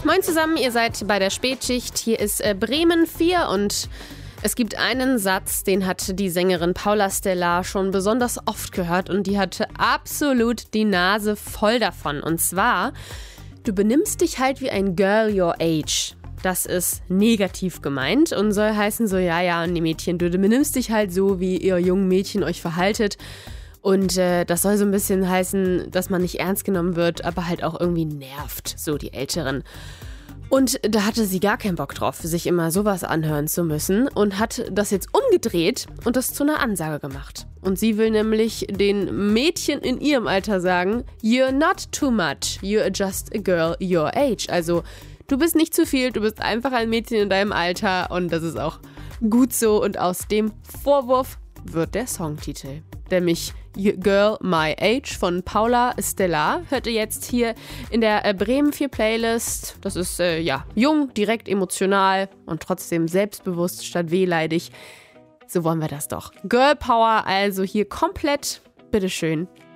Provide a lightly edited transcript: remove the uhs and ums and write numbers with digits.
Moin zusammen, ihr seid bei der Spätschicht. Hier ist Bremen 4 und es gibt einen Satz, den hat die Sängerin Paula Stellar schon besonders oft gehört und die hatte absolut die Nase voll davon. Und zwar, du benimmst dich halt wie ein Girl your age. Das ist negativ gemeint und soll heißen so, ja, nee Mädchen, du benimmst dich halt so, wie ihr jungen Mädchen euch verhaltet. Und das soll so ein bisschen heißen, dass man nicht ernst genommen wird, aber halt auch irgendwie nervt, so die Älteren. Und da hatte sie gar keinen Bock drauf, sich immer sowas anhören zu müssen und hat das jetzt umgedreht und das zu einer Ansage gemacht. Und sie will nämlich den Mädchen in ihrem Alter sagen, you're not too much, you're just a girl your age. Also du bist nicht zu viel, du bist einfach ein Mädchen in deinem Alter und das ist auch gut so. Und aus dem Vorwurf wird der Songtitel, nämlich Girl My Age von Paula Stellar. Hört ihr jetzt hier in der Bremen 4 Playlist. Das ist jung, direkt emotional und trotzdem selbstbewusst statt wehleidig. So wollen wir das doch. Girl Power also hier komplett. Bitteschön.